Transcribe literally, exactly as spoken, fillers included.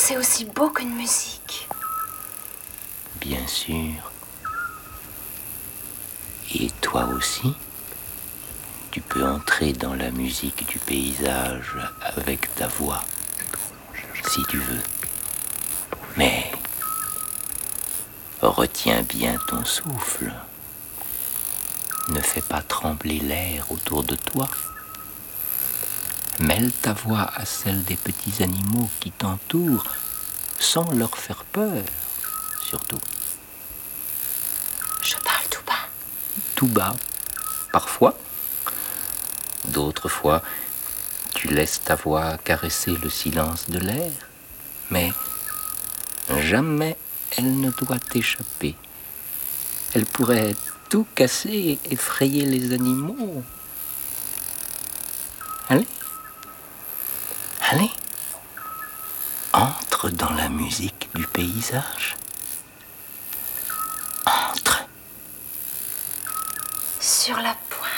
c'est aussi beau qu'une musique. Bien sûr. Et toi aussi, tu peux entrer dans la musique du paysage avec ta voix, si tu veux. Mais retiens bien ton souffle. Ne fais pas trembler l'air autour de toi. Mêle ta voix à celle des petits animaux qui t'entourent, sans leur faire peur, surtout. Je parle tout bas. Tout bas, parfois. D'autres fois, tu laisses ta voix caresser le silence de l'air, mais jamais elle ne doit t'échapper. Elle pourrait tout casser et effrayer les animaux. Allez, allez, entre dans la musique du paysage. Entre. Sur la pointe